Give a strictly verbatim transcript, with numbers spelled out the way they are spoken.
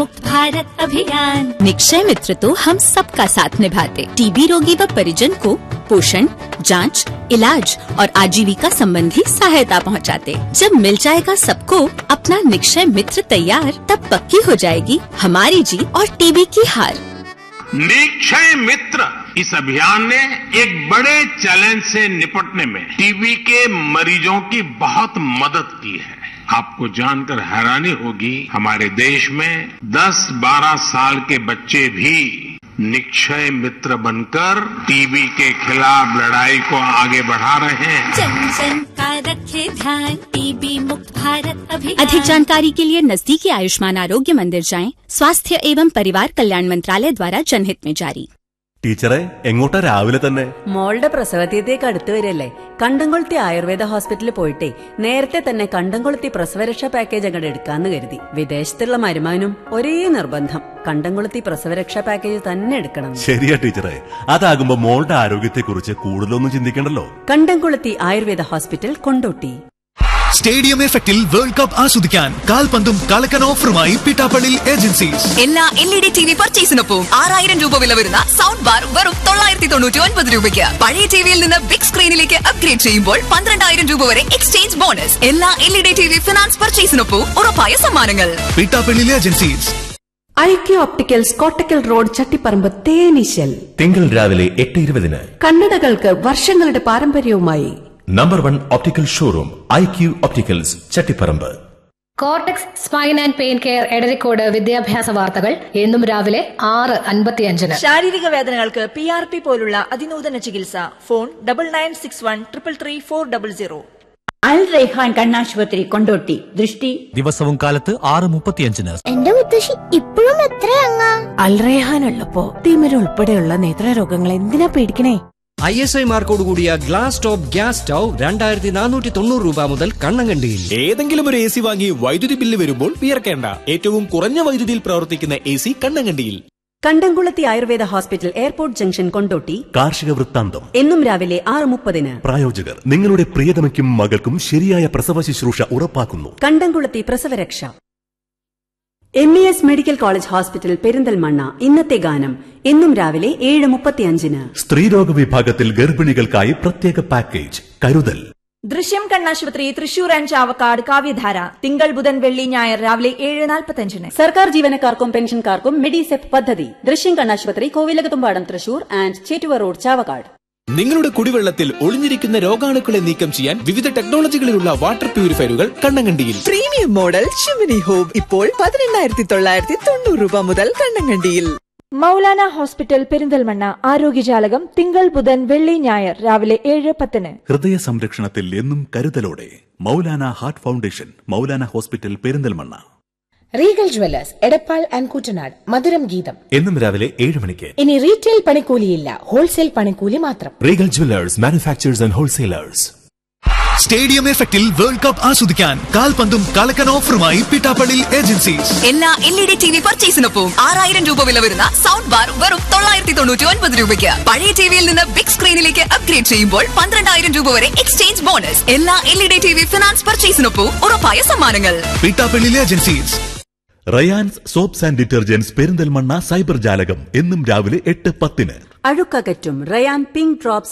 मुक्त भारत अभियान। निक्षय मित्र तो हम सबका साथ निभाते, टीबी रोगी व परिजन को पोषण, जांच, इलाज और आजीविका संबंधी सहायता पहुंचाते। जब मिल जाएगा सबको अपना निक्षय मित्र तैयार, तब पक्की हो जाएगी हमारी जीत और टीबी की हार। निक्षय मित्र इस अभियान ने एक बड़े चैलेंज से निपटने में टीबी के मरीजों की बहुत मदद की है। आपको जानकर हैरानी होगी, हमारे देश में दस बारह साल के बच्चे भी निक्षय मित्र बनकर टीबी के खिलाफ लड़ाई को आगे बढ़ा रहे हैं। जन जन का रखे ध्यान, टीबी मुक्त भारत अभियान। अधिक जानकारी के लिए नजदीकी आयुष्मान आरोग्य मंदिर जाएं। स्वास्थ्य एवं परिवार कल्याण मंत्रालय द्वारा जनहित में जारी। ടീച്ചറെ എങ്ങോട്ടാ രാവിലെ തന്നെ? മോളുടെ പ്രസവതീയത്തേക്ക് അടുത്ത് വരല്ലേ, കണ്ടംകൊളുത്തി ആയുർവേദ ഹോസ്പിറ്റലിൽ പോയിട്ടേ നേരത്തെ തന്നെ കണ്ടംകൊളുത്തി പ്രസവരക്ഷാ പാക്കേജ് അങ്ങോട്ട് എടുക്കാന്ന് കരുതി. വിദേശത്തുള്ള മരുമാനും ഒരേ നിർബന്ധം, കണ്ടംകൊളുത്തി പ്രസവരക്ഷാ പാക്കേജ് തന്നെ എടുക്കണം. ശരിയാ ടീച്ചറെ, അതാകുമ്പോ മോളുടെ ആരോഗ്യത്തെ കുറിച്ച് കൂടുതലൊന്നും ചിന്തിക്കണ്ടല്ലോ. കണ്ടംകൊളുത്തി ആയുർവേദ ഹോസ്പിറ്റൽ, കൊണ്ടോട്ടി. സ്റ്റേഡിയം എഫക്റ്റിൽ വേൾഡ് കപ്പ് ആസ്വദിക്കാൻ കാൽപന്തും കളക്കൻ ഓഫറുമായി പിട്ടാപ്പള്ളി ഏജൻസീസ്. എല്ലാ L E D T V പർച്ചേസിനൊപ്പം ആറായിരം രൂപ വില വരുന്ന സൗണ്ട് ബാർ വെറും തൊള്ളായിരത്തി തൊണ്ണൂറ്റി ഒൻപത് രൂപയ്ക്ക്. പഴയ ടിവിയിൽ നിന്ന് ബിഗ് സ്ക്രീനിലേക്ക് അപ്ഗ്രേഡ് ചെയ്യുമ്പോൾ പന്ത്രണ്ടായിരം രൂപ വരെ എക്സ്ചേഞ്ച് ബോണസ്. എല്ലാ L E D T V finance പർച്ചേസിനൊപ്പം ഉറപ്പായ സമ്മാനങ്ങൾ. Pittappilly agencies. IQ opticals, Kottakkal road, Chattiparamba, തേനീശൽ. തിങ്കൾ രാവിലെ എട്ട് ഇരുപതിന്. കണ്ണടകൾക്ക് വർഷങ്ങളുടെ പാരമ്പര്യവുമായി number one optical showroom IQ opticals, Chattiparamba. Cortex spine and pain care Edarikode വിദ്യാഭ്യാസ വാർത്തകൾ എന്നും രാവിലെ ആറ് അൻപത്തിയഞ്ചിന്. ശാരീരിക വേദനകൾക്ക് പി ആർ പി പോലുള്ള അതിനൂതന ചികിത്സ. Phone double nine six one triple three four double zero. അൽ റൈഹാൻ കണ്ണാശുപത്രി, കൊണ്ടോട്ടി. ദൃഷ്ടി ദിവസവും കാലത്ത് ആറ് മുപ്പത്തിയഞ്ചിന്. എന്റെ മുത്തശ്ശി ഇപ്പോഴും എത്രയങ്ങ? അൽ റൈഹാൻ ഉള്ളപ്പോ തിമിര ഉൾപ്പെടെയുള്ള നേത്രരോഗങ്ങൾ എന്തിനാ പേടിക്കണേ? ഐ എസ് ഐ മാർക്കോട് കൂടിയ ഗ്ലാസ് ടോപ്പ് ഗ്യാസ് സ്റ്റൗ രണ്ടായിരത്തി നാനൂറ്റി തൊണ്ണൂറ് രൂപ മുതൽ കണ്ണങ്കണ്ടിയിൽ. ഏതെങ്കിലും ഒരു എ സി വാങ്ങി വൈദ്യുതി ബില്ല് വരുമ്പോൾ വിയർക്കേണ്ട, ഏറ്റവും കുറഞ്ഞ വൈദ്യുതിയിൽ പ്രവർത്തിക്കുന്ന എ സി കണ്ണങ്കണ്ടിയിൽ. കണ്ടംകുളത്തി Ayurveda hospital, airport junction, Kondotty. കാർഷിക വൃത്താന്തം എന്നും രാവിലെ ആറ് മുപ്പതിന്. പ്രായോജകർ നിങ്ങളുടെ പ്രിയതമയ്ക്കും മകൾക്കും ശരിയായ പ്രസവ ശുശ്രൂഷ ഉറപ്പാക്കുന്നു. കണ്ടംകുളത്തി പ്രസവരക്ഷ. M E S medical college hospital, Perinthalmanna. ഇന്നത്തെ ഗാനം എന്നും രാവിലെ ഏഴ് മുപ്പത്തിയഞ്ചിന്. സ്ത്രീരോഗ വിഭാഗത്തിൽ ഗർഭിണികൾക്കായി പ്രത്യേക പാക്കേജ് കരുതൽ. ദൃശ്യം കണ്ണാശുപത്രി, തൃശൂർ ആൻഡ് ചാവക്കാട്. കാവ്യധാര തിങ്കൾ ബുധൻ വെള്ളി ഞായർ രാവിലെ ഏഴ് നാൽപ്പത്തഞ്ചിന്. സർക്കാർ ജീവനക്കാർക്കും പെൻഷൻകാർക്കും മെഡിസെപ് പദ്ധതി. ദൃശ്യം കണ്ണാശുപത്രി, കോവിലകത്തുംപാടം, തൃശൂർ ആൻഡ് ചേറ്റുവ റോഡ്, ചാവക്കാട്. നിങ്ങളുടെ കുടിവെള്ളത്തിൽ ഒളിഞ്ഞിരിക്കുന്ന രോഗാണുക്കളെ നീക്കം ചെയ്യാൻ വിവിധ ടെക്നോളജികളിലുള്ള water പ്യൂരിഫയറുകൾ കണ്ണങ്കണ്ടിയിൽ. Premium model chimney home ഇപ്പോൾ പതിനെണ്ണായിരത്തി തൊള്ളായിരത്തി തൊണ്ണൂറ് രൂപ മുതൽ കണ്ണങ്കണ്ടിയിൽ. മൗലാന ഹോസ്പിറ്റൽ, പെരിന്തൽമണ്ണ. ആരോഗ്യജാലകം തിങ്കൾ ബുധൻ വെള്ളി ഞായർ രാവിലെ ഏഴ് പത്തിന്. ഹൃദയ സംരക്ഷണത്തിൽ എന്നും കരുതലോടെ Maulana heart foundation, Maulana hospital, Perinthalmanna. Regal Jewellers, Edappal and Kuttanad. മധുരം ഗീതം എന്നും രാവിലെ ഏഴ് മണിക്ക്. ഇനി റീറ്റെയിൽ പണിക്കൂലിയില്ല, ഹോൾസെയിൽ പണിക്കൂലി മാത്രം. Regal Jewellers, manufacturers and wholesalers. Stadium എഫക്റ്റിൽ വേൾഡ് കപ്പ് ആസ്വദിക്കാൻ കാൽപന്തും കളക്കൻ ഓഫറുമായി പിട്ടാപ്പള്ളി ഏജൻസീസ്. എല്ലാ L E D T V പർച്ചേസിനൊപ്പം ആറായിരം രൂപ വില വരുന്ന സൗണ്ട് ബാർ വെറും തൊള്ളായിരത്തി തൊണ്ണൂറ്റി ഒൻപത് രൂപയ്ക്ക്. പഴയ ടിവിയിൽ നിന്ന് ബിഗ് സ്ക്രീനിലേക്ക് അപ്ഗ്രേഡ് ചെയ്യുമ്പോൾ പന്ത്രണ്ടായിരം രൂപ വരെ എക്സ്ചേഞ്ച് ബോണസ്. എല്ലാ L E D T V finance പർച്ചേസിനൊപ്പം ഉറപ്പായ സമ്മാനങ്ങൾ. Pittappilly agencies. Rayan's soaps and detergents, Perinthalmanna. Cyber ജാലകം എന്നും രാവിലെ എട്ട് പത്തിന്. അഴുക്കകറ്റും റയാൻ പിങ്ക് ഡ്രോപ്സ്